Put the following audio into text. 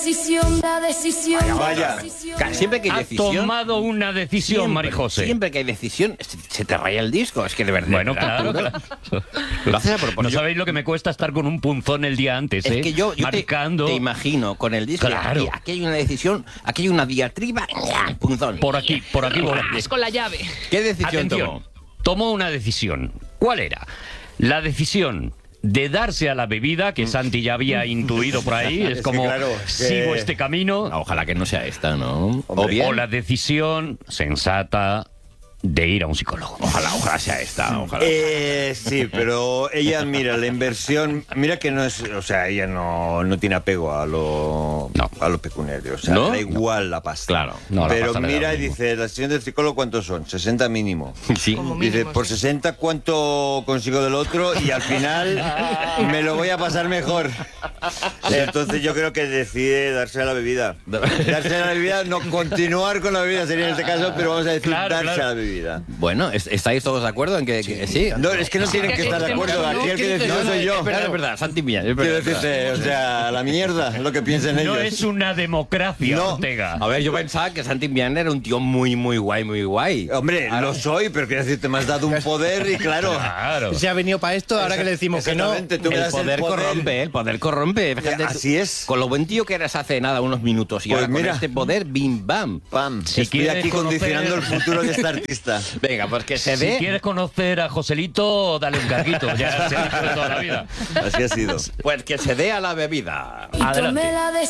Vaya. Siempre que hay Ha decisión... tomado una decisión, Marijose. Siempre que hay decisión, se te raya el disco. Es que de verdad... Bueno, claro. Lo haces a propósito. No sabéis lo que me cuesta estar con un punzón el día antes, Es que yo marcando. te imagino con el disco. Claro. Aquí hay una decisión, aquí hay una diatriba, punzón. Por aquí Es con la llave. ¿Qué decisión Atención, tomó? tomó una decisión. ¿Cuál era? La decisión de darse a la bebida, que Santi ya había intuido por ahí, es como, claro, sigo este camino, Ojalá que no sea esta, ¿no? o la decisión sensata de ir a un psicólogo. Ojalá sea esta, ojalá. Sí, pero ella, mira, la inversión, mira que no es, o sea, ella no tiene apego a lo pecuniario, o sea, ¿No? da igual la pasta. Claro. No, la pero pasta le da mira lo y mismo. dice, la sesión del psicólogo, ¿cuántos son? 60 mínimo. Sí. Como Dice, mínimo, por sí. 60, ¿cuánto consigo del otro? Y al final me lo voy a pasar mejor. Entonces yo creo que decide darse a la bebida. Darse a la bebida, no continuar con la bebida sería en este caso, pero vamos a decir Claro, darse claro. a la bebida. Bueno, ¿estáis todos de acuerdo en que sí? No, es que no tienen que estar de acuerdo. Aquí el que decide soy yo. Es verdad, Santi Millán. Es Quiero verdad. decirte, o sea, la mierda, lo que piensen ellos. No es una democracia, No. Ortega. A ver, yo pensaba que Santi Millán era un tío muy guay. Hombre, lo soy, pero quiero decirte, me has dado un poder y claro. Claro. Se ha venido para esto, ahora que le decimos que no. Exactamente, tú me El das poder corrompe, el poder corrompe. Fíjate, Así es. Con lo buen tío que eras hace nada, unos minutos, y Pues ahora mira. con este poder, bim, bam. Pam, Si estoy quieres aquí condicionando conocer- el futuro de esta artista. Venga, pues que se Si dé. quieres conocer a Joselito, dale un carguito. Ya se ha dicho de toda la vida. Así ha sido. Pues que se dé a la bebida. Adelante.